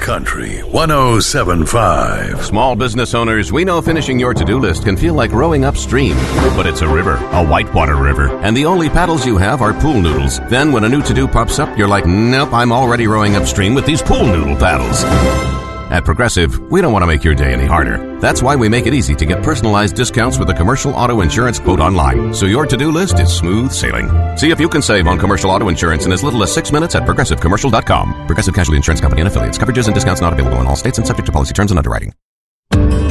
Country 107.5. Small business owners, we know finishing your to-do list can feel like rowing upstream, but it's a river, a whitewater river, and the only paddles you have are pool noodles. Then when a new to-do pops up, you're like, nope, I'm already rowing upstream with these pool noodle paddles. At Progressive, we don't want to make your day any harder. That's why we make it easy to get personalized discounts with a commercial auto insurance quote online, so your to-do list is smooth sailing. See if you can save on commercial auto insurance in as little as 6 minutes at ProgressiveCommercial.com. Progressive Casualty Insurance Company and Affiliates. Coverages and discounts not available in all states and subject to policy terms and underwriting.